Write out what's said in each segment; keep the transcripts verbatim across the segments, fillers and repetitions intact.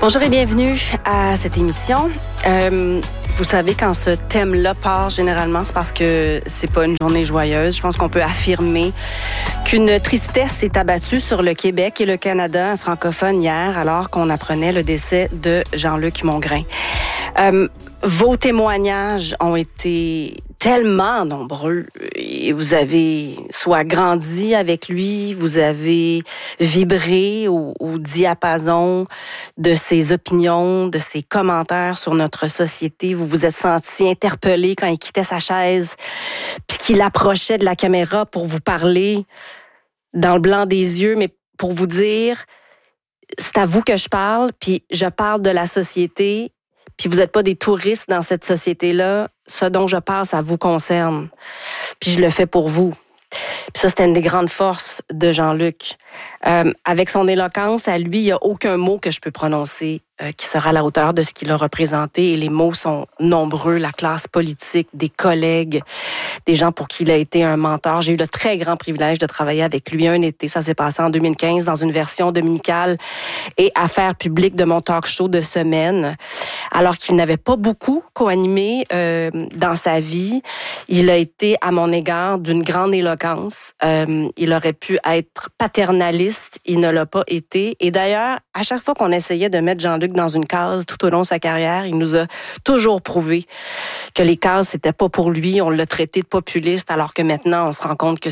Bonjour et bienvenue à cette émission. Euh, vous savez, quand ce thème-là part, généralement, c'est parce que c'est pas une journée joyeuse. Je pense qu'on peut affirmer qu'une tristesse s'est abattue sur le Québec et le Canada francophone hier, alors qu'on apprenait le décès de Jean-Luc Mongrain. Euh, vos témoignages ont été tellement nombreux et vous avez soit grandi avec lui, vous avez vibré au, au diapason de ses opinions, de ses commentaires sur notre société. Vous vous êtes senti interpellé quand il quittait sa chaise puis qu'il approchait de la caméra pour vous parler dans le blanc des yeux, mais pour vous dire, c'est à vous que je parle, puis je parle de la société. Puis vous n'êtes pas des touristes dans cette société-là. Ce dont je parle, ça vous concerne. Puis je le fais pour vous. Puis ça, c'était une des grandes forces de Jean-Luc. Euh, avec son éloquence, à lui, il n'y a aucun mot que je peux prononcer euh, qui sera à la hauteur de ce qu'il a représenté. Et les mots sont nombreux. La classe politique, des collègues, des gens pour qui il a été un mentor. J'ai eu le très grand privilège de travailler avec lui un été. Ça s'est passé en deux mille quinze dans une version dominicale et affaires publiques de mon talk show de semaine. Alors qu'il n'avait pas beaucoup co-animé euh, dans sa vie, il a été, à mon égard, d'une grande éloquence. Euh, il aurait pu être paternaliste, il ne l'a pas été. Et d'ailleurs, à chaque fois qu'on essayait de mettre Jean-Luc dans une case tout au long de sa carrière, il nous a toujours prouvé que les cases, c'était pas pour lui. On l'a traité de populiste, alors que maintenant, on se rend compte que,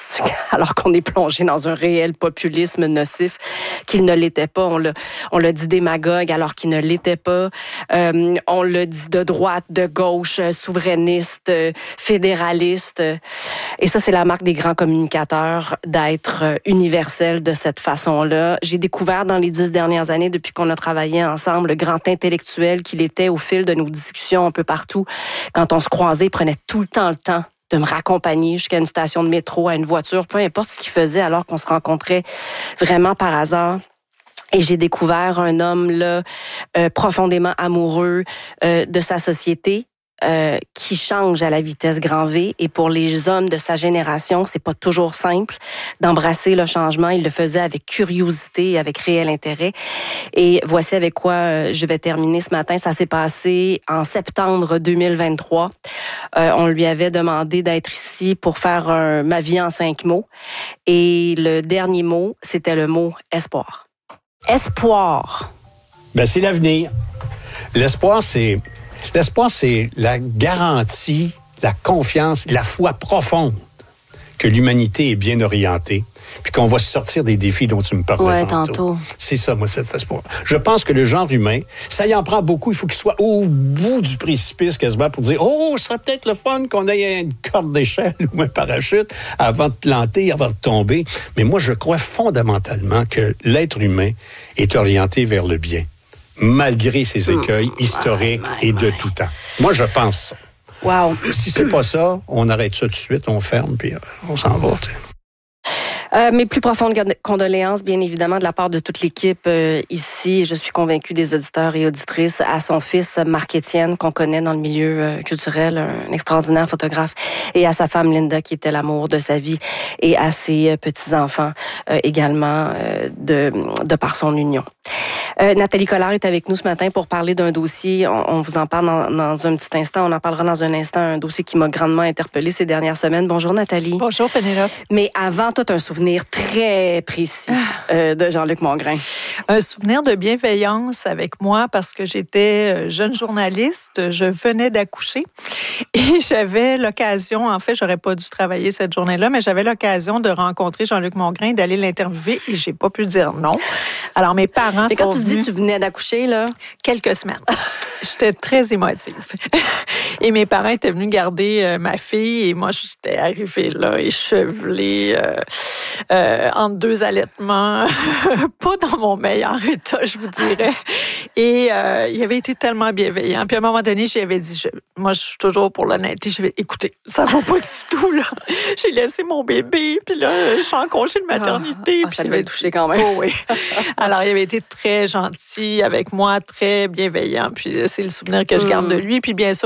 alors qu'on est plongé dans un réel populisme nocif, qu'il ne l'était pas. On l'a, on l'a dit démagogue, alors qu'il ne l'était pas. Euh, on l'a dit de droite, de gauche, souverainiste, fédéraliste. Et ça, c'est la marque des grands communicateurs, d'être universel de cette façon-là. J'ai découvert dans les dix dernières années, depuis qu'on a travaillé ensemble, le grand intellectuel qu'il était au fil de nos discussions un peu partout. Quand on se croisait, il prenait tout le temps le temps de me raccompagner jusqu'à une station de métro, à une voiture, peu importe ce qu'il faisait, alors qu'on se rencontrait vraiment par hasard. Et j'ai découvert un homme là euh, profondément amoureux euh, de sa société, euh, qui change à la vitesse grand V. Et pour les hommes de sa génération, c'est pas toujours simple d'embrasser le changement. Il le faisait avec curiosité et avec réel intérêt. Et voici avec quoi euh, je vais terminer ce matin. Ça s'est passé en septembre deux mille vingt-trois. Euh, on lui avait demandé d'être ici pour faire un, ma vie en cinq mots. Et le dernier mot, c'était le mot espoir. Espoir. Ben, c'est l'avenir. L'espoir, c'est l'espoir, c'est la garantie, la confiance, la foi profonde que l'humanité est bien orientée, puis qu'on va sortir des défis dont tu me parlais ouais, tantôt. tantôt. C'est ça, moi, cet espoir. Je pense que le genre humain, ça y en prend beaucoup. Il faut qu'il soit au bout du précipice quasiment pour dire « Oh, ce serait peut-être le fun qu'on ait une corde d'échelle ou un parachute avant de planter, avant de tomber. » Mais moi, je crois fondamentalement que l'être humain est orienté vers le bien, malgré ses écueils mmh, historiques ouais, ouais, et de ouais. tout temps. Moi, je pense ça. Wow. Si c'est pas ça, on arrête ça tout de suite, on ferme, puis on s'en va, tu sais. Euh, mes plus profondes condoléances, bien évidemment, de la part de toute l'équipe euh, ici. Je suis convaincue des auditeurs et auditrices, à son fils Marc-Étienne, qu'on connaît dans le milieu euh, culturel, un extraordinaire photographe, et à sa femme Linda, qui était l'amour de sa vie, et à ses euh, petits-enfants euh, également, euh, de, de par son union. Euh, Nathalie Collard est avec nous ce matin pour parler d'un dossier. On, on vous en parle dans, dans un petit instant. On en parlera dans un instant. Un dossier qui m'a grandement interpellée ces dernières semaines. Bonjour, Nathalie. Bonjour, Pénélope. Mais avant, tout un souvenir très précis euh, de Jean-Luc Mongrain. Un souvenir de bienveillance avec moi parce que j'étais jeune journaliste. Je venais d'accoucher et j'avais l'occasion, en fait, j'aurais pas dû travailler cette journée-là, mais j'avais l'occasion de rencontrer Jean-Luc Mongrain, d'aller l'interviewer et j'ai pas pu dire non. Alors, mes parents mais sont quand tu dis tu venais d'accoucher, là? Quelques semaines. J'étais très émotive. Et mes parents étaient venus garder euh, ma fille et moi, j'étais arrivée là, échevelée, euh, euh, entre deux allaitements, pas dans mon meilleur état, je vous dirais. Et euh, il avait été tellement bienveillant. Puis à un moment donné, j'y avais dit, je, moi, je suis toujours pour l'honnêteté, je vais écoutez, ça va pas du tout, là. J'ai laissé mon bébé, puis là, je suis en congé de maternité. Ah, puis ça devait toucher quand même. Oh, oui. Alors, il avait été très gentil avec moi, très bienveillant. Puis c'est le souvenir que je garde de lui. Puis bien sûr, comme je t'expliquais,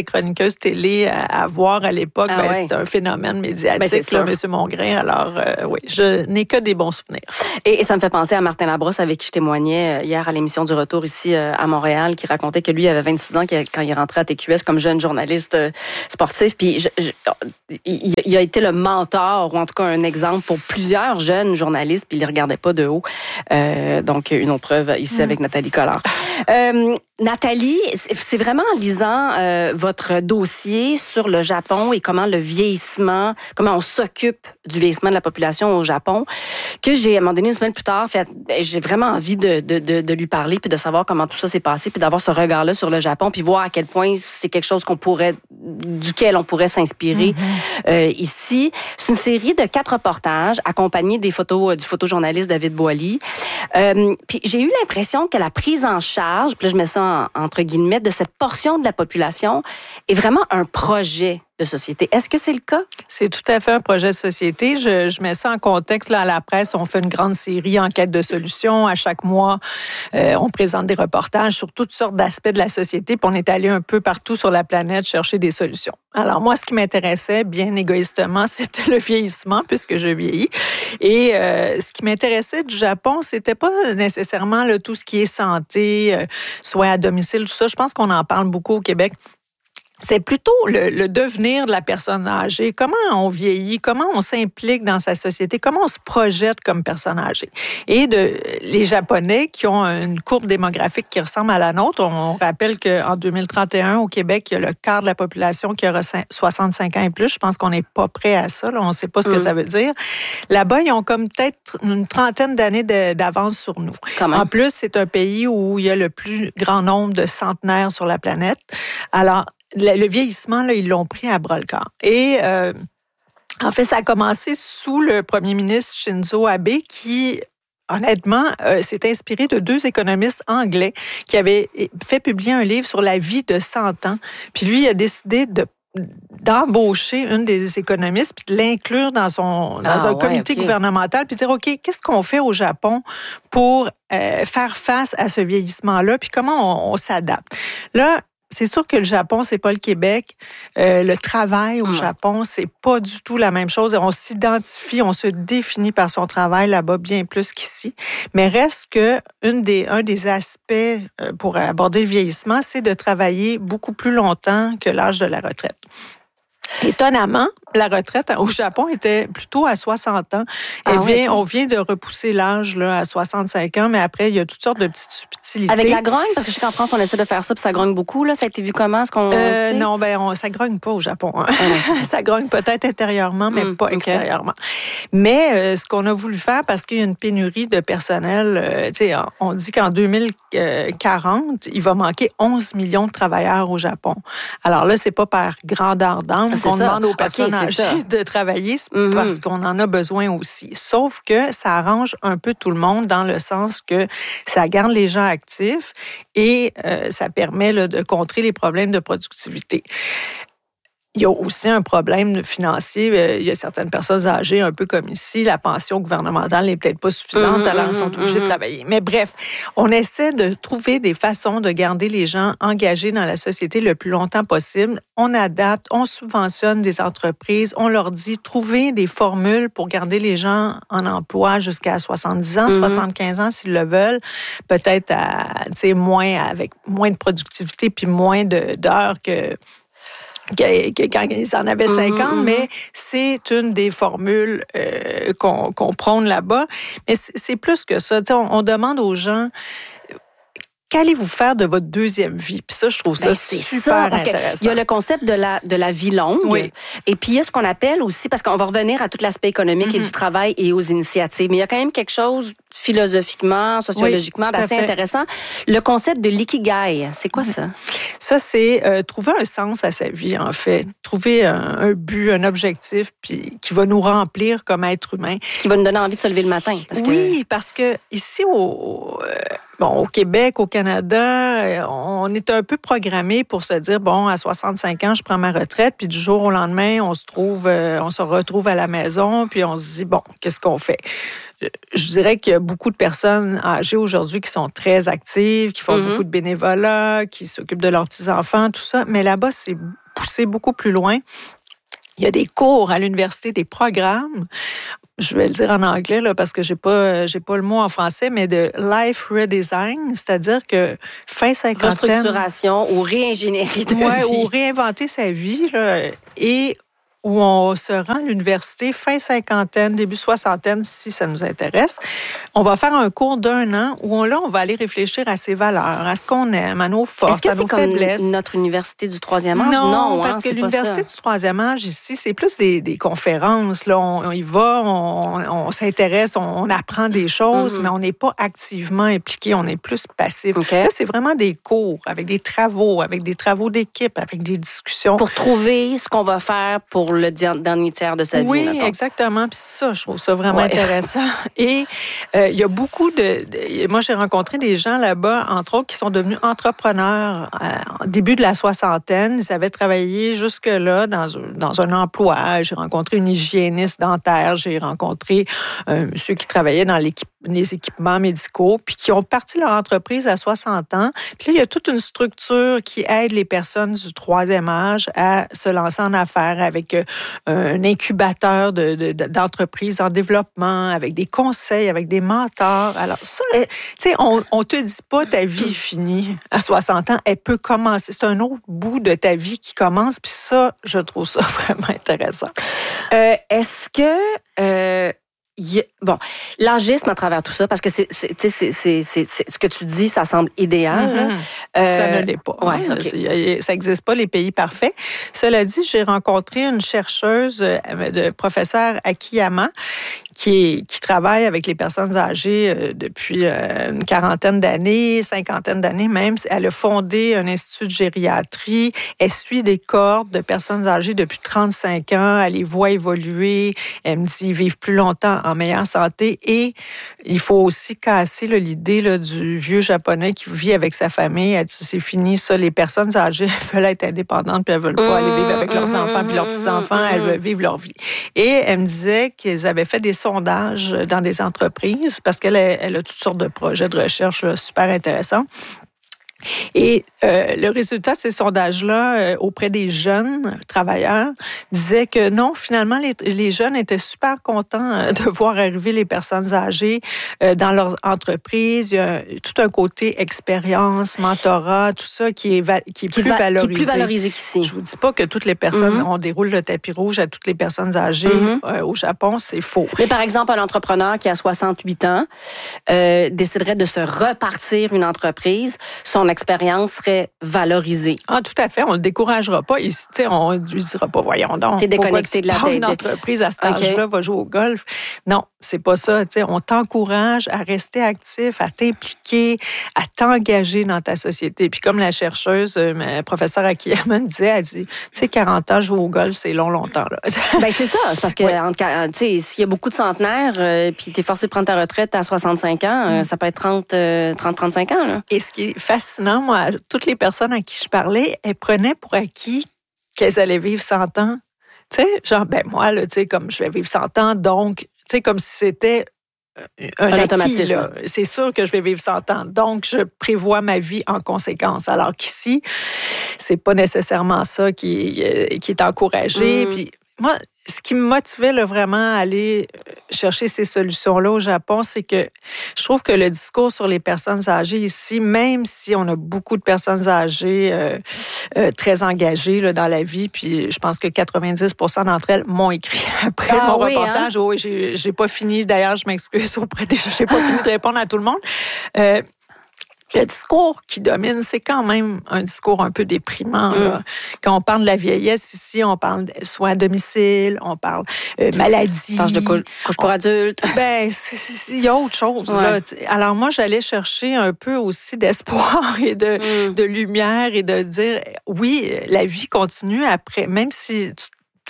j'étais chroniqueuse télé à, à voir à l'époque, ah, ben, ouais. c'était un phénomène médiatique, ben, là, M. Mongrain. Alors, euh, oui, je n'ai que des bons souvenirs. Et, et ça me fait penser à Martin Labrosse, avec qui je témoignais hier à l'émission du Retour ici à Montréal, qui racontait que lui avait vingt-six ans quand il rentrait à T Q S comme jeune journaliste sportif. Puis je, je, il, il a été le mentor, ou en tout cas un exemple pour plusieurs jeunes journalistes, puis il les regardait pas de haut. Euh, donc, une autre preuve ici mmh. avec Nathalie Collard. Euh, Nathalie, c'est vraiment en lisant euh, votre dossier sur le Japon et comment le vieillissement, comment on s'occupe du vieillissement de la population au Japon, que j'ai, à un moment donné, une semaine plus tard, fait, j'ai vraiment envie de, de, de, de lui parler, puis de savoir comment tout ça s'est passé, puis d'avoir ce regard-là sur le Japon, puis voir à quel point c'est quelque chose qu'on pourrait, duquel on pourrait s'inspirer mm-hmm. euh, ici. C'est une série de quatre reportages accompagnés des photos du photojournaliste David Boily. Euh, puis j'ai eu l'impression que la prise en charge, puis là je mets ça en, entre guillemets, de cette portion de la population est vraiment un projet de société. Est-ce que c'est le cas? C'est tout à fait un projet de société. Je, je mets ça en contexte. Là, à la presse, on fait une grande série Enquête de solutions. À chaque mois, euh, on présente des reportages sur toutes sortes d'aspects de la société. Puis on est allé un peu partout sur la planète chercher des solutions. Alors moi, ce qui m'intéressait, bien égoïstement, c'était le vieillissement, puisque je vieillis. Et euh, ce qui m'intéressait du Japon, c'était pas nécessairement là, tout ce qui est santé, euh, soins à domicile, tout ça. Je pense qu'on en parle beaucoup au Québec. C'est plutôt le, le devenir de la personne âgée, comment on vieillit, comment on s'implique dans sa société, comment on se projette comme personne âgée. Et de les Japonais qui ont une courbe démographique qui ressemble à la nôtre, on rappelle qu'en deux mille trente et un, au Québec, il y a le quart de la population qui aura soixante-cinq ans et plus. Je pense qu'on n'est pas prêt à ça, là. On ne sait pas ce que mmh. ça veut dire. Là-bas, ils ont comme peut-être une trentaine d'années de, d'avance sur nous. En plus, c'est un pays où il y a le plus grand nombre de centenaires sur la planète. Alors, le vieillissement, là, ils l'ont pris à bras-le-corps. Et euh, en fait, ça a commencé sous le premier ministre Shinzo Abe qui, honnêtement, euh, s'est inspiré de deux économistes anglais qui avaient fait publier un livre sur la vie de cent ans. Puis lui, il a décidé de d'embaucher une des économistes puis de l'inclure dans son dans ah, un ouais, comité okay. gouvernemental puis dire OK, qu'est-ce qu'on fait au Japon pour euh, faire face à ce vieillissement-là puis comment on, on s'adapte. Là, c'est sûr que le Japon, c'est pas le Québec. Euh, le travail au mmh. Japon, c'est pas du tout la même chose. On s'identifie, on se définit par son travail là-bas bien plus qu'ici. Mais reste que une des, un des aspects pour aborder le vieillissement, c'est de travailler beaucoup plus longtemps que l'âge de la retraite. Étonnamment, la retraite au Japon était plutôt à soixante ans. Ah, vient, ouais, on vient de repousser l'âge là, à soixante-cinq ans, mais après, il y a toutes sortes de petites subtilités. Avec la grogne? Parce que je sais qu'en France, on essaie de faire ça, puis ça grogne beaucoup. Là. Ça a été vu comment? Est-ce qu'on euh, sait? Non, ben, on, ça grogne pas au Japon. Hein. Ah, ça grogne peut-être intérieurement, mais mmh, pas okay. extérieurement. Mais euh, ce qu'on a voulu faire, parce qu'il y a une pénurie de personnel, euh, tu sais, on dit qu'en deux mille quarante, il va manquer onze millions de travailleurs au Japon. Alors là, c'est pas par grandeur d'âme qu'on ça. demande aux personnes okay, âgées de travailler, mm-hmm. parce qu'on en a besoin aussi. Sauf que ça arrange un peu tout le monde dans le sens que ça garde les gens actifs et euh, ça permet là, de contrer les problèmes de productivité. Il y a aussi un problème financier. Il y a certaines personnes âgées, un peu comme ici, la pension gouvernementale n'est peut-être pas suffisante, mmh, alors ils sont obligés mmh. de travailler. Mais bref, on essaie de trouver des façons de garder les gens engagés dans la société le plus longtemps possible. On adapte, on subventionne des entreprises, on leur dit trouver des formules pour garder les gens en emploi jusqu'à soixante-dix ans, mmh. soixante-quinze ans s'ils le veulent, peut-être à, tu sais, moins, avec moins de productivité puis moins de, d'heures que... Que, que quand ils en avaient cinquante, mmh, mais c'est une des formules euh, qu'on, qu'on prône là-bas. Mais c'est, c'est plus que ça. On, on demande aux gens... Qu'allez-vous faire de votre deuxième vie? Puis ça, je trouve ça ben, super ça, parce intéressant. Il y a le concept de la, de la vie longue. Oui. Et puis, il y a ce qu'on appelle aussi, parce qu'on va revenir à tout l'aspect économique mm-hmm. et du travail et aux initiatives, mais il y a quand même quelque chose philosophiquement, sociologiquement, oui, d'assez intéressant. Le concept de l'ikigai, c'est quoi ça? Ça, c'est euh, trouver un sens à sa vie, en fait. Trouver un, un but, un objectif, puis qui va nous remplir comme être humain. Qui va nous donner envie de se lever le matin. Parce oui, que... parce que ici, au... Euh, Bon, au Québec, au Canada, on est un peu programmé pour se dire, bon, à soixante-cinq ans, je prends ma retraite, puis du jour au lendemain, on se trouve, on se retrouve à la maison, puis on se dit, bon, qu'est-ce qu'on fait? je dirais qu'il y a beaucoup de personnes âgées aujourd'hui qui sont très actives, qui font mm-hmm. beaucoup de bénévolat, qui s'occupent de leurs petits-enfants, tout ça. Mais là-bas, c'est poussé beaucoup plus loin. Il y a des cours à l'université, des programmes. Je vais le dire en anglais là, parce que j'ai pas j'ai pas le mot en français, mais de life redesign, c'est-à-dire que fin cinquantaine, restructuration ou réingénierie de ouais, vie, ou réinventer sa vie là, et où on se rend à l'université fin cinquantaine, début soixantaine, si ça nous intéresse. On va faire un cours d'un an où on, là, on va aller réfléchir à ses valeurs, à ce qu'on aime, à nos forces, Est-ce que à nos c'est faiblesses. Comme notre université du troisième âge? Non, non parce hein, que l'université du troisième âge, ici, c'est plus des, des conférences. Là, on, on y va, on, on s'intéresse, on, on apprend des choses, mm-hmm. mais on n'est pas activement impliqué, on est plus passif. Okay. Là, c'est vraiment des cours, avec des travaux, avec des travaux d'équipe, avec des discussions. Pour trouver ce qu'on va faire pour le dernier tiers de sa oui, vie. Oui, exactement. Puis ça, je trouve ça vraiment ouais. intéressant. Et euh, il y a beaucoup de, de... Moi, j'ai rencontré des gens là-bas, entre autres, qui sont devenus entrepreneurs euh, au début de la soixantaine. Ils avaient travaillé jusque-là dans, dans un emploi. J'ai rencontré une hygiéniste dentaire. J'ai rencontré un monsieur qui travaillait dans l'équipe, les équipements médicaux, puis qui ont parti leur entreprise à soixante ans. Puis là, il y a toute une structure qui aide les personnes du troisième âge à se lancer en affaires avec euh, un incubateur de, de, d'entreprises en développement, avec des conseils, avec des mentors. Alors ça, tu sais, on ne te dit pas ta vie est finie à soixante ans. Elle peut commencer. C'est un autre bout de ta vie qui commence. Puis ça, je trouve ça vraiment intéressant. Euh, est-ce que... Euh... Yeah. Bon, l'agisme à travers tout ça, parce que c'est, c'est, c'est, c'est, c'est, c'est ce que tu dis, ça semble idéal. Mm-hmm. Euh, ça ne l'est pas. Ouais, hein? Okay. Ça n'existe pas, les pays parfaits. Cela dit, j'ai rencontré une chercheuse de professeur Akiyama qui, est, qui travaille avec les personnes âgées depuis une quarantaine d'années, cinquantaine d'années même. Elle a fondé un institut de gériatrie. Elle suit des cohortes de personnes âgées depuis trente-cinq ans. Elle les voit évoluer. Elle me dit qu'ils vivent plus longtemps en meilleure santé. Et il faut aussi casser là, l'idée là, du vieux japonais qui vit avec sa famille. Elle dit, c'est fini, ça. Les personnes âgées, elles veulent être indépendantes, puis elles veulent pas mmh, aller vivre avec leurs mmh, enfants, puis leurs petits-enfants. Mmh, elles veulent vivre leur vie. Et elle me disait qu'ils avaient fait des sondages dans des entreprises, parce qu'elle a, elle a toutes sortes de projets de recherche là, super intéressants. Et euh, le résultat de ces sondages-là euh, auprès des jeunes travailleurs disait que non, finalement, les, les jeunes étaient super contents de voir arriver les personnes âgées euh, dans leur entreprise. Il y a tout un côté expérience, mentorat, tout ça qui est, va, qui est qui plus va, valorisé. Qui est plus valorisé qu'ici. Je vous dis pas que toutes les personnes, mm-hmm. on déroule le tapis rouge à toutes les personnes âgées mm-hmm. euh, au Japon, c'est faux. Mais par exemple, un entrepreneur qui a soixante-huit ans euh, déciderait de se repartir une entreprise, son expérience serait valorisée. Ah, tout à fait. On ne le découragera pas. Il, on ne lui dira pas, voyons donc. T'es déconnecté de la tête. Une entreprise à cet âge-là va jouer au golf. Non, c'est pas ça. T'sais, on t'encourage à rester actif, à t'impliquer, à t'engager dans ta société. Puis comme la chercheuse, ma professeure Akiyama me disait, elle dit, tu sais, quarante ans, jouer au golf, c'est long, longtemps. Là. Ben c'est ça. C'est parce que ouais. s'il y a beaucoup de centenaires, euh, puis t'es forcé de prendre ta retraite à soixante-cinq ans, euh, mm. ça peut être trente, trente-trente-cinq ans. Là. Et ce qui est fascinant, moi, toutes les personnes à qui je parlais, elles prenaient pour acquis qu'elles allaient vivre cent ans. Tu sais, genre, ben moi, là, tu sais, comme je vais vivre cent ans, donc, tu sais, comme si c'était un, un acquis, là. C'est sûr que je vais vivre cent ans. Donc, je prévois ma vie en conséquence. Alors qu'ici, c'est pas nécessairement ça qui, qui est encouragé. Mm. Puis moi, ce qui me motivait là, vraiment à aller chercher ces solutions-là au Japon, c'est que je trouve que le discours sur les personnes âgées ici, même si on a beaucoup de personnes âgées euh, euh, très engagées là, dans la vie, puis je pense que quatre-vingt-dix pour cent d'entre elles m'ont écrit après ah, mon oui, reportage. Hein? Oh, oui, j'ai, j'ai pas fini. D'ailleurs, je m'excuse auprès des... J'ai pas fini de répondre à tout le monde. Euh, Le discours qui domine, c'est quand même un discours un peu déprimant. Mm. Là. Quand on parle de la vieillesse ici, on parle de soins à domicile, on parle euh, maladie. Tâche de couche, couche pour adultes. Ben, il y a autre chose. Ouais. Là. Alors moi, j'allais chercher un peu aussi d'espoir et de, mm. de lumière et de dire, oui, la vie continue après, même si tu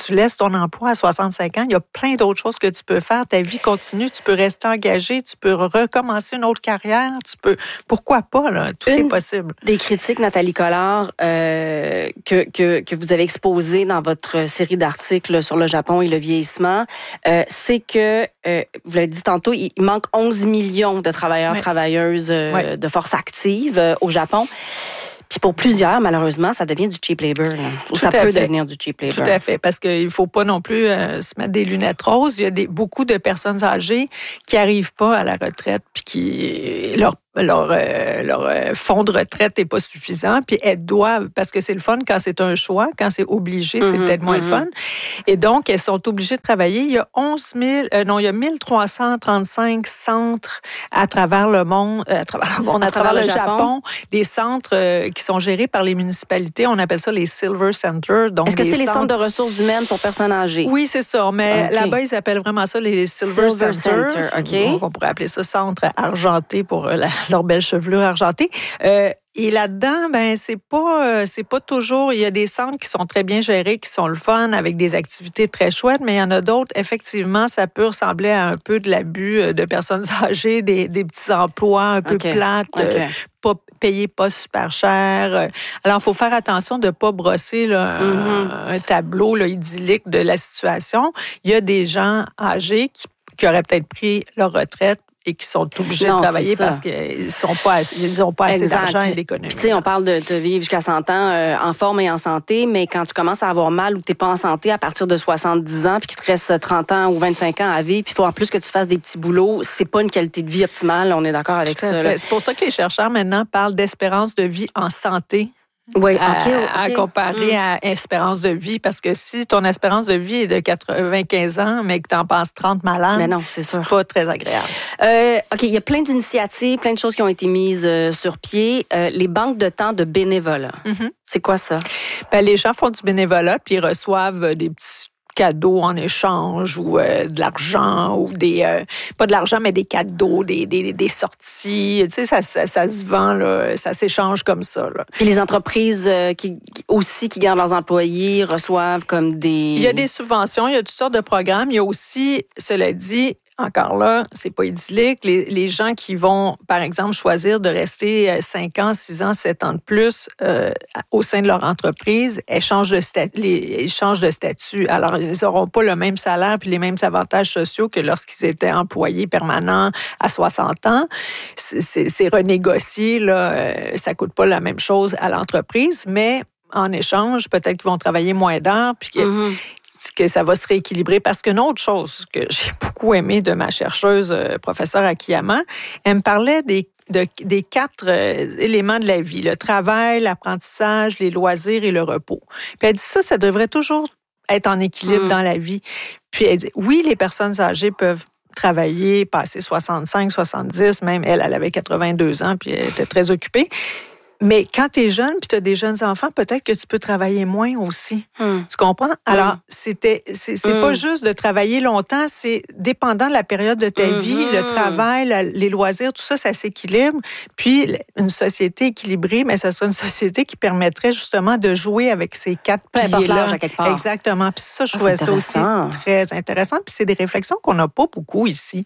tu laisses ton emploi à soixante-cinq ans, il y a plein d'autres choses que tu peux faire. Ta vie continue, tu peux rester engagé, tu peux recommencer une autre carrière, tu peux... Pourquoi pas, là? Tout une est possible. Des critiques, Nathalie Collard, euh, que, que, que vous avez exposées dans votre série d'articles sur le Japon et le vieillissement, euh, c'est que, euh, vous l'avez dit tantôt, il manque onze millions de travailleurs, ouais. travailleuses euh, ouais. de force active euh, au Japon. Puis pour plusieurs, malheureusement, ça devient du cheap labor. Là. Ou ça peut fait. devenir du cheap labor. Tout à fait, parce qu'il ne faut pas non plus euh, se mettre des lunettes roses. Il y a des, beaucoup de personnes âgées qui n'arrivent pas à la retraite puis qui leur leur, euh, leur euh, fonds de retraite n'est pas suffisant, puis elles doivent, parce que c'est le fun quand c'est un choix, quand c'est obligé, c'est mm-hmm, peut-être moins mm-hmm. le fun. Et donc, elles sont obligées de travailler. Il y a onze mille, euh, non, il y a mille trois cent trente-cinq centres à travers le monde, euh, à travers le monde, à, à travers, travers le Japon, Japon des centres euh, qui sont gérés par les municipalités. On appelle ça les Silver Centers. Donc Est-ce que c'est centres... les centres de ressources humaines pour personnes âgées? Oui, c'est ça, mais okay. là-bas, ils appellent vraiment ça les Silver, Silver Centers. Center, okay. Donc, on pourrait appeler ça centre argenté pour euh, la, leur belle chevelure argentée. Euh, Et là-dedans, ben c'est pas euh, c'est pas toujours. Il y a des centres qui sont très bien gérés, qui sont le fun, avec des activités très chouettes, mais il y en a d'autres. Effectivement, ça peut ressembler à un peu de l'abus de personnes âgées, des, des petits emplois un peu okay. plates, okay. Euh, pas payés pas super cher. Alors, il faut faire attention de pas brosser là, mm-hmm. un, un tableau là, idyllique de la situation. Il y a des gens âgés qui, qui auraient peut-être pris leur retraite et qui sont obligés non, de travailler parce qu'ils sont pas ils n'ont pas assez exact. d'argent et d'économie. Tu sais, on parle de, de vivre jusqu'à cent ans euh, en forme et en santé, mais quand tu commences à avoir mal ou tu n'es pas en santé à partir de soixante-dix ans, puis qu'il te reste trente ans ou vingt-cinq ans à vivre, puis il faut en plus que tu fasses des petits boulots, c'est pas une qualité de vie optimale, on est d'accord avec Tout ça. C'est pour ça que les chercheurs maintenant parlent d'espérance de vie en santé. Oui, à, okay, okay. à comparer mm. à espérance de vie, parce que si ton espérance de vie est de quatre-vingt-quinze ans, mais que tu en passes trente malades, mais non, c'est, sûr. c'est pas très agréable. Euh, OK, il y a plein d'initiatives, plein de choses qui ont été mises euh, sur pied. Euh, les banques de temps de bénévolat, mm-hmm. c'est quoi ça? Ben, les gens font du bénévolat, puis ils reçoivent des petits cadeaux en échange ou euh, de l'argent ou des euh, pas de l'argent mais des cadeaux, des, des, des sorties, tu sais ça, ça, ça se vend là, ça s'échange comme ça là. Et les entreprises euh, qui aussi qui gardent leurs employés reçoivent comme des Il y a des subventions, il y a toutes sortes de programmes, il y a aussi, cela dit, encore là, c'est pas idyllique. Les, les gens qui vont, par exemple, choisir de rester cinq ans, six ans, sept ans de plus euh, au sein de leur entreprise, elles changent de, stat- les, ils changent de statut. Alors, ils n'auront pas le même salaire puis les mêmes avantages sociaux que lorsqu'ils étaient employés permanents à soixante ans. C'est, c'est, c'est renégocié, là. Euh, ça coûte pas la même chose à l'entreprise, mais en échange, peut-être qu'ils vont travailler moins d'heures puis que, mm-hmm. que ça va se rééquilibrer. Parce qu'une autre chose que j'ai beaucoup aimé de ma chercheuse, euh, professeure Akiyama, elle me parlait des, de, des quatre euh, éléments de la vie, le travail, l'apprentissage, les loisirs et le repos. Puis elle dit ça, ça devrait toujours être en équilibre mm. dans la vie. Puis elle dit, oui, les personnes âgées peuvent travailler, passer soixante-cinq, soixante-dix, même elle, elle avait quatre-vingt-deux ans, puis elle était très occupée. Mais quand tu es jeune puis tu as des jeunes enfants, peut-être que tu peux travailler moins aussi. Hmm. Tu comprends? Alors, hmm. c'était, c'est, c'est hmm. pas juste de travailler longtemps, c'est dépendant de la période de ta hmm. vie, le travail, la, les loisirs, tout ça, ça s'équilibre. Puis, une société équilibrée, mais ça serait une société qui permettrait justement de jouer avec ces quatre Peu piliers-là. À quelque part. Exactement. Puis ça, je ah, trouvais ça aussi très intéressant. Puis c'est des réflexions qu'on n'a pas beaucoup ici.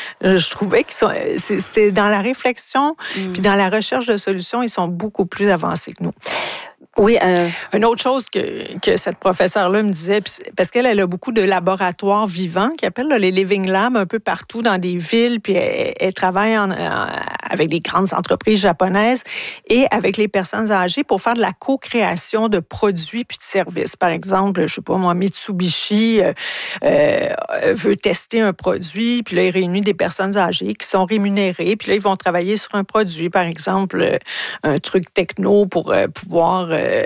Je trouvais que c'était dans la réflexion hmm. puis dans la recherche de solutions, ils sont beaucoup plus avancés que nous. Oui. Euh... Une autre chose que, que cette professeure-là me disait, parce qu'elle elle a beaucoup de laboratoires vivants, qu'elle appelle là, les Living Labs, un peu partout dans des villes, puis elle, elle travaille en, en, avec des grandes entreprises japonaises et avec les personnes âgées pour faire de la co-création de produits puis de services. Par exemple, je sais pas moi, Mitsubishi euh, euh, veut tester un produit, puis là, il réunit des personnes âgées qui sont rémunérées, puis là, ils vont travailler sur un produit, par exemple, un truc techno pour euh, pouvoir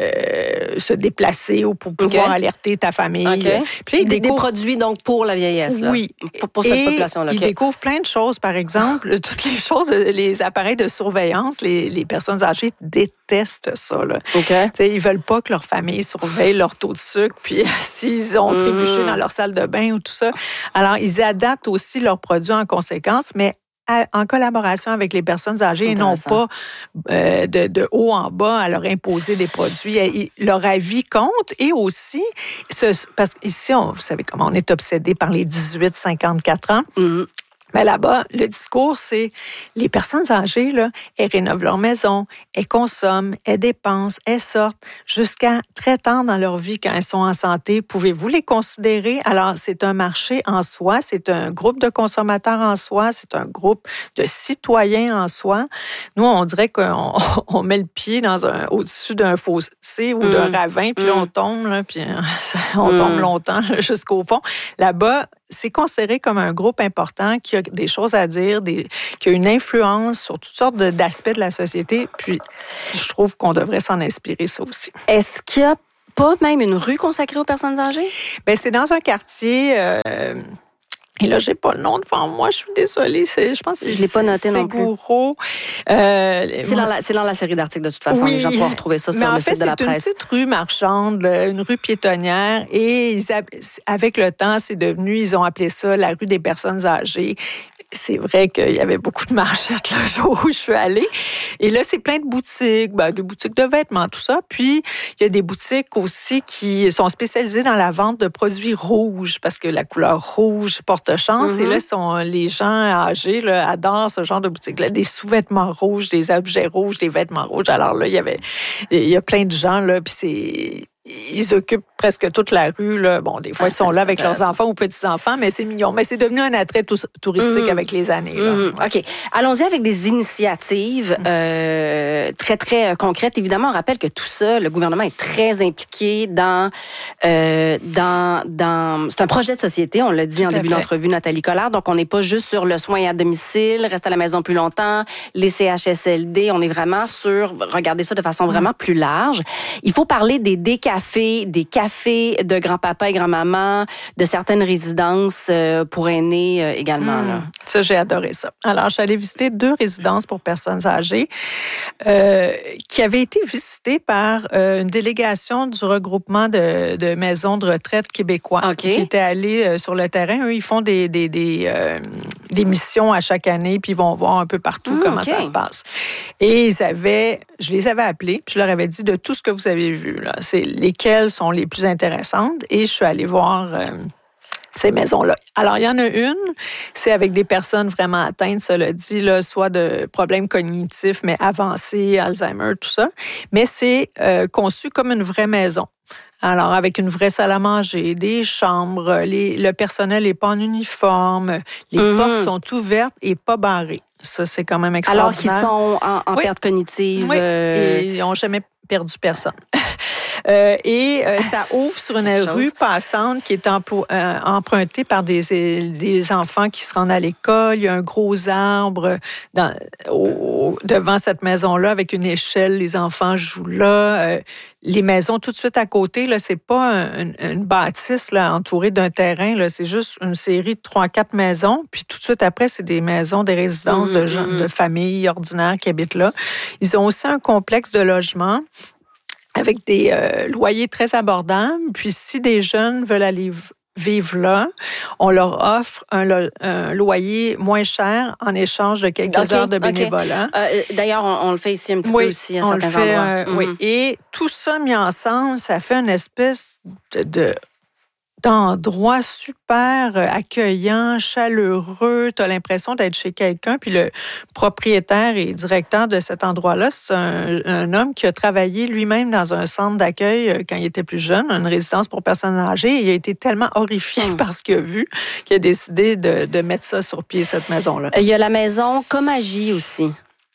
Euh, se déplacer ou pour pouvoir okay. alerter ta famille. Okay. Puis là, ils des, découvrent... des produits donc pour la vieillesse. Là. Oui. Pour, pour cette population-là. Ils okay. découvrent plein de choses. Par exemple, toutes les choses, les appareils de surveillance, les, les personnes âgées détestent ça. Là. Okay. Ils veulent pas que leur famille surveille leur taux de sucre, puis s'ils ont trébuché mmh. dans leur salle de bain ou tout ça. Alors, ils adaptent aussi leurs produits en conséquence, mais à, en collaboration avec les personnes âgées et non pas euh, de, de haut en bas à leur imposer des produits. Et, leur avis compte et aussi, ce, parce qu'ici, on, vous savez comment on est obsédé par les dix-huit à cinquante-quatre ans. Mm-hmm. Mais là-bas, le discours, c'est les personnes âgées, là, elles rénovent leur maison, elles consomment, elles dépensent, elles sortent jusqu'à très tard dans leur vie quand elles sont en santé. Pouvez-vous les considérer? Alors, c'est un marché en soi, c'est un groupe de consommateurs en soi, c'est un groupe de citoyens en soi. Nous, on dirait qu'on on met le pied dans un, au-dessus d'un fossé ou mmh. d'un ravin, puis mmh. là, on tombe, là, puis on mmh. tombe longtemps là, jusqu'au fond. Là-bas, c'est considéré comme un groupe important qui a des choses à dire, des, qui a une influence sur toutes sortes de, d'aspects de la société. Puis, je trouve qu'on devrait s'en inspirer, ça aussi. Est-ce qu'il y a pas même une rue consacrée aux personnes âgées? Bien, c'est dans un quartier... Euh, Et là, j'ai pas le nom devant moi, je suis désolée. C'est, je pense que c'est, je l'ai pas noté non plus. Euh, c'est, dans la, c'est dans la série d'articles de toute façon. Oui, les gens pourront retrouver ça sur le fait, site de la presse. C'est une petite rue marchande, une rue piétonnière, et ils, avec le temps, c'est devenu, ils ont appelé ça la rue des personnes âgées. C'est vrai qu'il y avait beaucoup de marchettes le jour où je suis allée. Et là, c'est plein de boutiques, ben, des boutiques de vêtements, tout ça. Puis, il y a des boutiques aussi qui sont spécialisées dans la vente de produits rouges, parce que la couleur rouge porte chance. Mm-hmm. Et là, sont, les gens âgés là, adorent ce genre de boutiques-là. Des sous-vêtements rouges, des objets rouges, des vêtements rouges. Alors là, il y avait, il y a plein de gens, là, puis c'est... Ils occupent presque toute la rue. Là. Bon, des fois, ah, ils sont là avec leurs enfants ou petits-enfants, mais c'est mignon. Mais c'est devenu un attrait touristique mmh. avec les années. Là. Mmh. OK. Allons-y avec des initiatives mmh. euh, très, très concrètes. Évidemment, on rappelle que tout ça, le gouvernement est très impliqué dans... Euh, dans, dans c'est un projet de société, on l'a dit tout en début fait. d'entrevue, Nathalie Collard. Donc, on n'est pas juste sur le soin à domicile, reste à la maison plus longtemps, les C H S L D. On est vraiment sur... Regardez ça de façon vraiment mmh. plus large. Il faut parler des décafés Café, des cafés de grand-papa et grand-maman, de certaines résidences euh, pour aînés euh, également. Mmh. Là. Ça, j'ai adoré ça. Alors, je suis allée visiter deux résidences pour personnes âgées euh, qui avaient été visitées par euh, une délégation du regroupement de, de maisons de retraite québécois okay. qui étaient allés euh, sur le terrain. Eux, ils font des, des, des, euh, des missions à chaque année, puis ils vont voir un peu partout mmh, comment okay. ça se passe. Et ils avaient, je les avais appelés, puis je leur avais dit de tout ce que vous avez vu, là, c'est lesquelles sont les plus intéressantes. Et je suis allée voir euh, ces maisons-là. Alors, il y en a une, c'est avec des personnes vraiment atteintes, cela dit, là, soit de problèmes cognitifs, mais avancés, Alzheimer, tout ça. Mais c'est euh, conçu comme une vraie maison. Alors, avec une vraie salle à manger, des chambres, les, le personnel n'est pas en uniforme, les mm-hmm. portes sont ouvertes et pas barrées. Ça, c'est quand même extraordinaire. Alors qu'ils sont en, en oui. perte cognitive. Oui, euh... et ils n'ont jamais perdu personne. Euh, et euh, ça ouvre sur une rue passante qui est empo- euh, empruntée par des, des enfants qui se rendent à l'école. Il y a un gros arbre dans, au, devant cette maison-là avec une échelle. Les enfants jouent là. Euh, les maisons tout de suite à côté, là, c'est pas un, une bâtisse là, entourée d'un terrain. Là, c'est juste une série de trois, quatre maisons. Puis tout de suite après, c'est des maisons, des résidences mmh, de, gens, mmh. de familles ordinaires qui habitent là. Ils ont aussi un complexe de logement avec des euh, loyers très abordables. Puis si des jeunes veulent aller vivre là, on leur offre un, lo- un loyer moins cher en échange de quelques okay, heures de bénévolat. Okay. Euh, d'ailleurs, on, on le fait ici un petit oui, peu aussi à on certains le fait, endroits. Euh, mm-hmm. Oui, et tout ça mis ensemble, ça fait une espèce de... de d'endroit super accueillant, chaleureux. Tu as l'impression d'être chez quelqu'un. Puis le propriétaire et directeur de cet endroit-là, c'est un, un homme qui a travaillé lui-même dans un centre d'accueil quand il était plus jeune, une résidence pour personnes âgées. Et il a été tellement horrifié mmh. par ce qu'il a vu qu'il a décidé de, de mettre ça sur pied, cette maison-là. Il y a la maison Comagie aussi.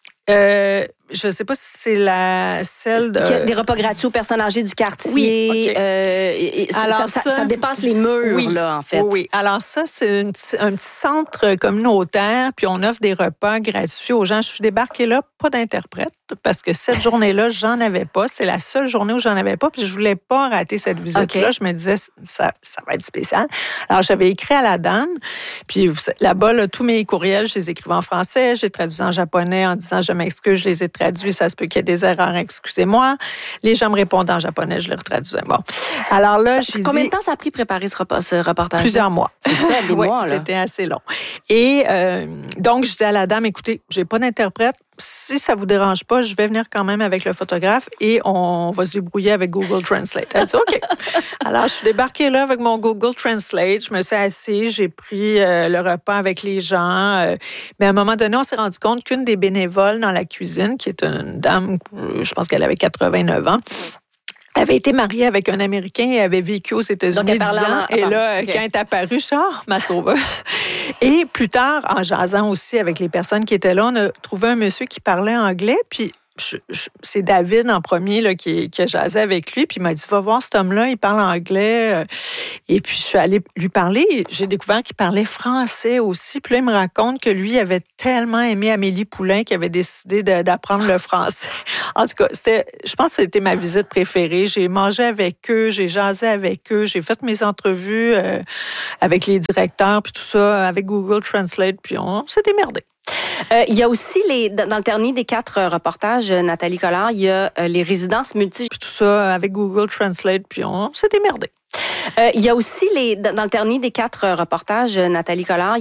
Euh, je ne sais pas si c'est la celle de... Des repas gratuits aux personnes âgées du quartier. Oui, okay. euh, et, et Alors ça, ça, ça dépasse les murs, oui, là, en fait. Oui, oui. Alors ça, c'est une, un petit centre communautaire, puis on offre des repas gratuits aux gens. Je suis débarquée là, pas d'interprète. parce que cette journée-là, j'en avais pas. C'est la seule journée où j'en avais pas, puis je voulais pas rater cette visite-là. Okay. Je me disais, ça, ça va être spécial. Alors, j'avais écrit à la dame, puis là-bas, là, tous mes courriels, je les écrivais en français, j'ai traduit en japonais en disant, je m'excuse, je les ai traduits, ça se peut qu'il y ait des erreurs, excusez-moi. Les gens me répondaient en japonais, je les retraduisais. Bon. Alors là, j'ai Combien dit, de temps ça a pris préparer ce, repas, ce reportage? Plusieurs mois. C'est ça, des oui, mois, là. C'était assez long. Et euh, donc, je dis à la dame, écoutez, j'ai pas d'interprète. Si ça vous dérange pas, je vais venir quand même avec le photographe et on va se débrouiller avec Google Translate. Elle dit OK. Alors, je suis débarquée là avec mon Google Translate. Je me suis assise, j'ai pris euh, le repas avec les gens. Euh, mais à un moment donné, on s'est rendu compte qu'une des bénévoles dans la cuisine, qui est une dame, je pense qu'elle avait quatre-vingt-neuf ans, avait été mariée avec un Américain et avait vécu aux États-Unis dix ans. Et là, okay. quand elle est apparue, je suis ah, ma sauveuse. Et plus tard, en jasant aussi avec les personnes qui étaient là, on a trouvé un monsieur qui parlait anglais, puis je, je, c'est David en premier là, qui, qui a jasé avec lui, puis il m'a dit, va voir cet homme-là, il parle anglais. Et puis je suis allée lui parler, et j'ai découvert qu'il parlait français aussi, puis là, il me raconte que lui avait tellement aimé Amélie Poulain qu'il avait décidé de, d'apprendre le français. En tout cas, c'était, je pense que c'était ma visite préférée. J'ai mangé avec eux, j'ai jasé avec eux, j'ai fait mes entrevues euh, avec les directeurs, puis tout ça, avec Google Translate, puis on, on s'est démerdé. Euh, il y a aussi, les, dans le dernier des quatre reportages, Nathalie Collard, il y a euh, les résidences multi... Tout ça avec Google Translate, puis on s'est démerdé. Euh, il y a aussi, les, dans le dernier des quatre reportages, Nathalie Collard,